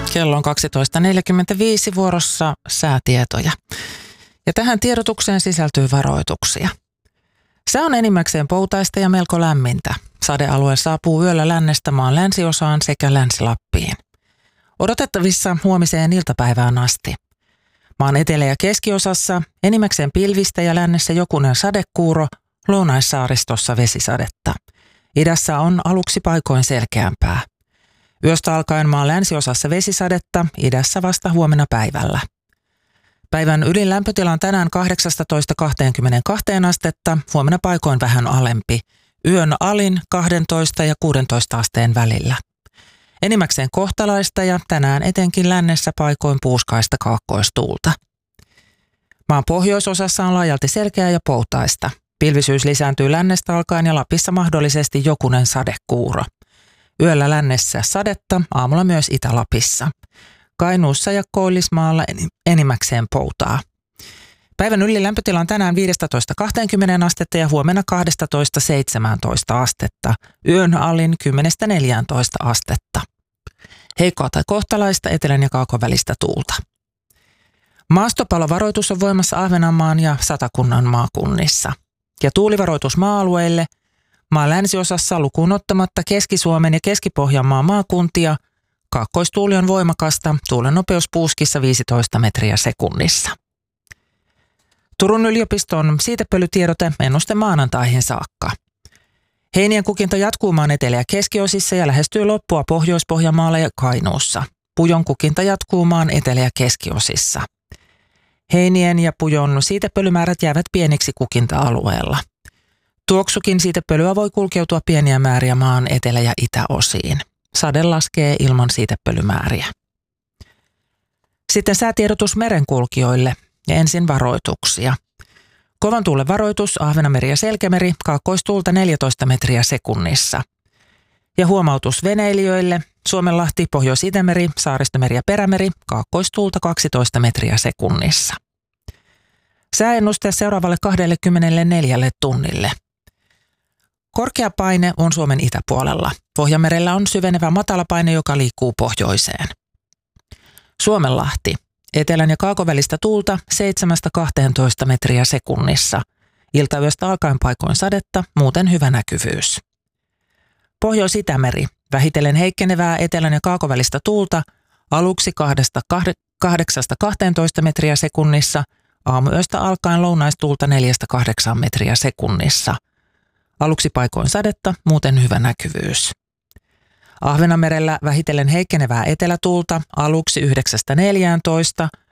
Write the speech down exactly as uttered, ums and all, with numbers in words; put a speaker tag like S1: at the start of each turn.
S1: Kello on kaksitoista neljäkymmentäviisi, vuorossa säätietoja. Ja tähän tiedotukseen sisältyy varoituksia. Se on enimmäkseen poutaista ja melko lämmintä. Sadealue saapuu yöllä lännestä maan länsiosaan sekä Länsi-Lappiin. Odotettavissa huomiseen iltapäivään asti. Maan etelä- ja keskiosassa enimmäkseen pilvistä ja lännessä jokunen sadekuuro, lounaissaaristossa vesisadetta. Idässä on aluksi paikoin selkeämpää. Yöstä alkaen maan länsiosassa vesisadetta, idässä vasta huomenna päivällä. Päivän ylin lämpötila on tänään kahdeksastatoista kaksikymmentäkaksi astetta, huomenna paikoin vähän alempi. Yön alin kaksitoista ja kuusitoista asteen välillä. Enimmäkseen kohtalaista ja tänään etenkin lännessä paikoin puuskaista kaakkoistuulta. Maan pohjoisosassa on laajalti selkeää ja poutaista. Pilvisyys lisääntyy lännestä alkaen ja Lapissa mahdollisesti jokunen sadekuuro. Yöllä lännessä sadetta, aamulla myös Itä-Lapissa. Kainuussa ja Koillismaalla enimmäkseen poutaa. Päivän ylin lämpötila on tänään viisitoista kaksikymmentä astetta ja huomenna kaksitoista seitsemäntoista astetta. Yön alin kymmenestä neljääntoista astetta. Heikkoa tai kohtalaista etelän ja kaakon välistä tuulta. Maastopalovaroitus on voimassa Ahvenanmaan ja Satakunnan maakunnissa. Ja tuulivaroitus maa-alueille. Maan länsiosassa lukuun ottamatta Keski-Suomen ja Keski-Pohjanmaan maakuntia. Kaakkoistuuli on voimakasta, tuulen nopeus puuskissa viisitoista metriä sekunnissa. Turun yliopiston siitepölytiedote ennuste maanantaihin saakka. Heinien kukinta jatkuu maan etelä- ja keskiosissa ja lähestyy loppua Pohjois-Pohjanmaalla ja Kainuussa. Pujon kukinta jatkuu maan etelä- ja keskiosissa. Heinien ja pujon siitepölymäärät jäävät pieniksi kukinta-alueella. Tuoksukin siitepölyä voi kulkeutua pieniä määriä maan etelä- ja itäosiin. Sade laskee ilman siitepölymääriä. Sitten säätiedotus merenkulkijoille ja ensin varoituksia. Kovan tuulen varoitus Ahvenanmeri ja Selkämeri, kaakkoistuulta neljätoista metriä sekunnissa. Ja huomautus veneilijöille Suomenlahti, Pohjois-Itämeri, Saaristomeri ja Perämeri, kaakkoistuulta kaksitoista metriä sekunnissa. Sääennuste seuraavalle kaksikymmentäneljä tunnille. Korkea paine on Suomen itäpuolella. Pohjanmerellä on syvenevä matalapaine, joka liikkuu pohjoiseen. Suomenlahti. Etelän ja kaakon välistä tuulta seitsemästä kahteentoista metriä sekunnissa. Iltayöstä alkaen paikoin sadetta, muuten hyvä näkyvyys. Pohjois-Itämeri. Vähitellen heikkenevää etelän ja kaakon välistä tuulta aluksi kahdeksasta kahteentoista metriä sekunnissa. Aamuyöstä alkaen lounaistuulta neljästä kahdeksaan metriä sekunnissa. Aluksi paikoin sadetta, muuten hyvä näkyvyys. Ahvenanmerellä vähitellen heikkenevää etelätuulta aluksi yhdeksästä neljääntoista,